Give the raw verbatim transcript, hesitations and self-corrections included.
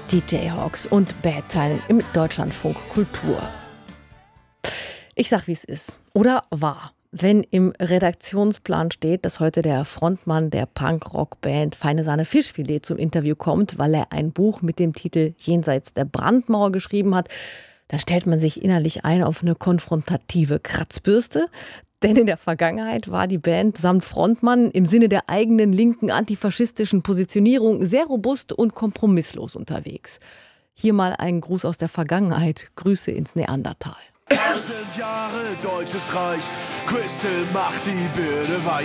Die Jayhawks und Bad Time im Deutschlandfunk Kultur. Ich sag, wie es ist. Oder war. Wenn im Redaktionsplan steht, dass heute der Frontmann der Punk-Rock-Band Feine Sahne Fischfilet zum Interview kommt, weil er ein Buch mit dem Titel Jenseits der Brandmauer geschrieben hat, dann stellt man sich innerlich ein auf eine konfrontative Kratzbürste. Denn in der Vergangenheit war die Band samt Frontmann im Sinne der eigenen linken antifaschistischen Positionierung sehr robust und kompromisslos unterwegs. Hier mal ein Gruß aus der Vergangenheit. Grüße ins Neandertal. Tausend Jahre Deutsches Reich, Crystal macht die Bürde weich.